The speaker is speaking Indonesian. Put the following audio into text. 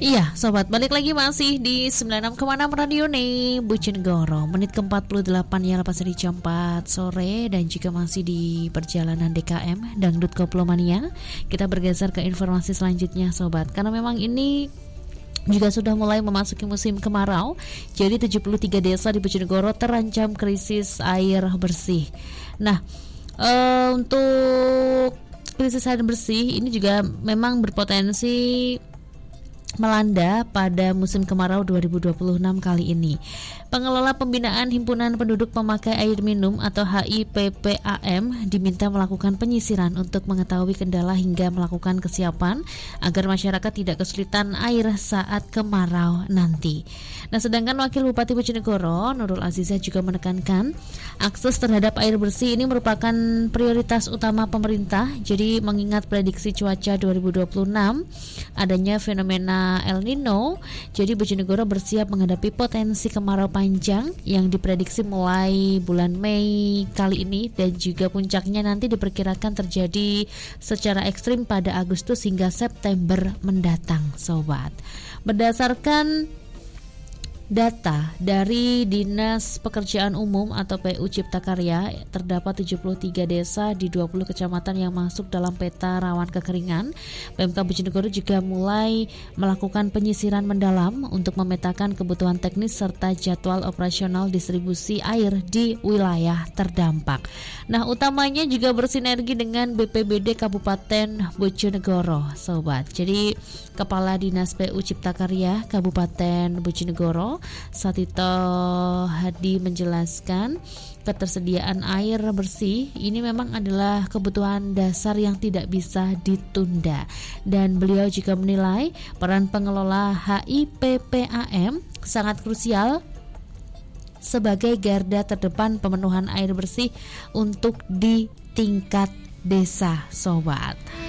Iya, sobat, balik lagi masih di 96,6 Radio nih, Bojonegoro. Menit ke-48 ya, lepas dari jam 4 sore. Dan juga masih di perjalanan DKM Dangdut Koplomania. Kita bergeser ke informasi selanjutnya, sobat. Karena memang ini juga sudah mulai memasuki musim kemarau. Jadi 73 desa di Bojonegoro terancam krisis air bersih. Nah, untuk krisis air bersih ini juga memang berpotensi melanda pada musim kemarau 2026 kali ini. Pengelola Pembinaan Himpunan Penduduk Pemakai Air Minum atau HIPPAM diminta melakukan penyisiran untuk mengetahui kendala hingga melakukan kesiapan agar masyarakat tidak kesulitan air saat kemarau nanti. Nah, sedangkan Wakil Bupati Bojonegoro Nurul Azizah juga menekankan akses terhadap air bersih ini merupakan prioritas utama pemerintah. Jadi mengingat prediksi cuaca 2026 adanya fenomena El Nino, jadi Bojonegoro bersiap menghadapi potensi kemarau panjang yang diprediksi mulai bulan Mei kali ini dan juga puncaknya nanti diperkirakan terjadi secara ekstrim pada Agustus hingga September mendatang, sobat. Berdasarkan data dari Dinas Pekerjaan Umum atau PU Cipta Karya, terdapat 73 desa di 20 kecamatan yang masuk dalam peta rawan kekeringan. PMK Bojonegoro juga mulai melakukan penyisiran mendalam untuk memetakan kebutuhan teknis serta jadwal operasional distribusi air di wilayah terdampak. Nah, utamanya juga bersinergi dengan BPBD Kabupaten Bojonegoro, sobat. Jadi Kepala Dinas PU Cipta Karya Kabupaten Bojonegoro Satito Hadi menjelaskan ketersediaan air bersih ini memang adalah kebutuhan dasar yang tidak bisa ditunda, dan beliau juga menilai peran pengelola HIPPAM sangat krusial sebagai garda terdepan pemenuhan air bersih untuk di tingkat desa, sobat.